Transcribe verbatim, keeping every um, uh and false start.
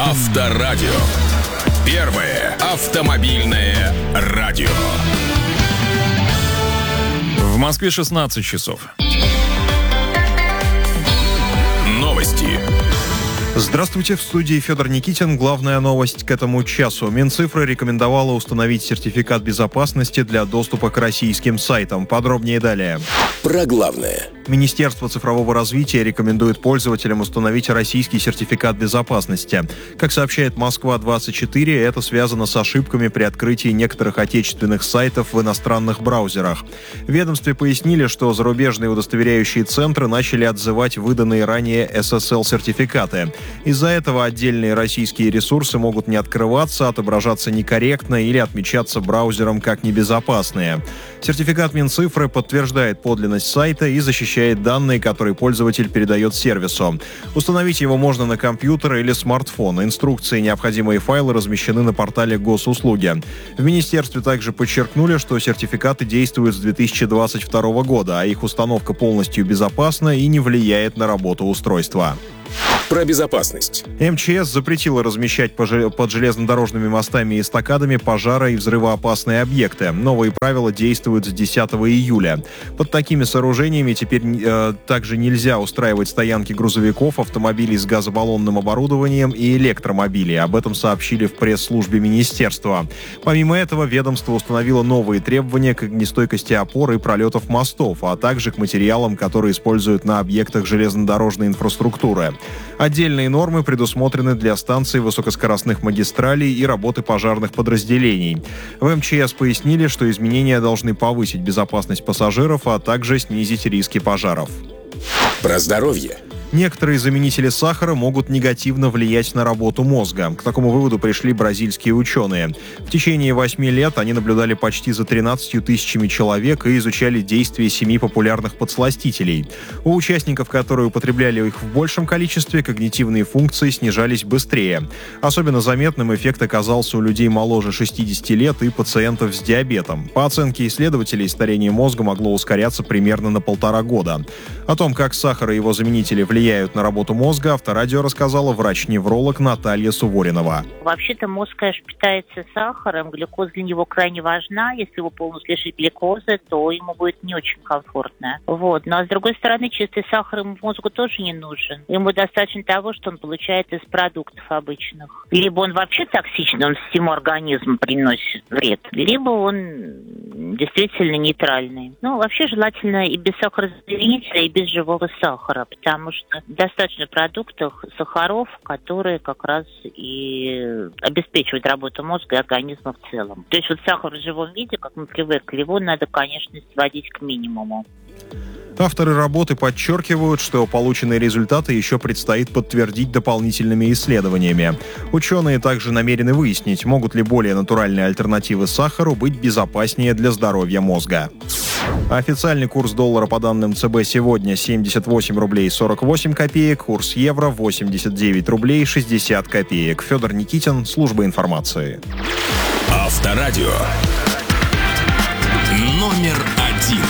Авторадио. Первое автомобильное радио. В Москве шестнадцать часов. Новости. Здравствуйте, в студии Федор Никитин. Главная новость к этому часу. Минцифры рекомендовала установить сертификат безопасности для доступа к российским сайтам. Подробнее далее. Про главное. Министерство цифрового развития рекомендует пользователям установить российский сертификат безопасности. Как сообщает Москва двадцать четыре, это связано с ошибками при открытии некоторых отечественных сайтов в иностранных браузерах. В ведомстве пояснили, что зарубежные удостоверяющие центры начали отзывать выданные ранее эс эс эл-сертификаты. Из-за этого отдельные российские ресурсы могут не открываться, отображаться некорректно или отмечаться браузером как небезопасные. Сертификат Минцифры подтверждает подлинность сайта и защищает данные, которые пользователь передает сервису. Установить его можно на компьютер или смартфон. Инструкции и необходимые файлы размещены на портале Госуслуги. В министерстве также подчеркнули, что сертификаты действуют с две тысячи двадцать второго года, а их установка полностью безопасна и не влияет на работу устройства. Про безопасность. эм че эс запретила размещать под железнодорожными мостами и эстакадами пожаро- и взрывоопасные объекты. Новые правила действуют с десятого июля. Под такими сооружениями теперь э, также нельзя устраивать стоянки грузовиков, автомобилей с газобаллонным оборудованием и электромобилей. Об этом сообщили в пресс-службе министерства. Помимо этого, ведомство установило новые требования к огнестойкости опор и пролетов мостов, а также к материалам, которые используют на объектах железнодорожной инфраструктуры. Отдельные нормы предусмотрены для станций высокоскоростных магистралей и работы пожарных подразделений. В эм че эс пояснили, что изменения должны повысить безопасность пассажиров, а также снизить риски пожаров. Про здоровье. Некоторые заменители сахара могут негативно влиять на работу мозга. К такому выводу пришли бразильские ученые. В течение восьми лет они наблюдали почти за тринадцатью тысячами человек и изучали действия семи популярных подсластителей. У участников, которые употребляли их в большем количестве, когнитивные функции снижались быстрее. Особенно заметным эффект оказался у людей моложе шестидесяти лет и пациентов с диабетом. По оценке исследователей, старение мозга могло ускоряться примерно на полтора года. О том, как сахар и его заменители влияют влияют на работу мозга, Авторадио рассказала врач-невролог Наталья Суворинова. Вообще-то мозг, конечно, питается сахаром, глюкоза для него крайне важна. Если его полностью лишить глюкозы, то ему будет не очень комфортно. Вот. Но, с другой стороны, чистый сахар ему мозгу тоже не нужен. Ему достаточно того, что он получает из продуктов обычных. Либо он вообще токсичен, он всему организму приносит вред, либо он действительно нейтральный. Ну, вообще желательно и без сахарозаменителя, и без живого сахара, потому что достаточно продуктов, сахаров, которые как раз и обеспечивают работу мозга и организма в целом. То есть вот сахар в живом виде, как мы привыкли, его надо, конечно, сводить к минимуму. Авторы работы подчеркивают, что полученные результаты еще предстоит подтвердить дополнительными исследованиями. Ученые также намерены выяснить, могут ли более натуральные альтернативы сахару быть безопаснее для здоровья мозга. Официальный курс доллара по данным ЦБ сегодня семьдесят восемь рублей сорок восемь копеек, курс евро восемьдесят девять рублей шестьдесят копеек. Федор Никитин, служба информации. Авторадио. Номер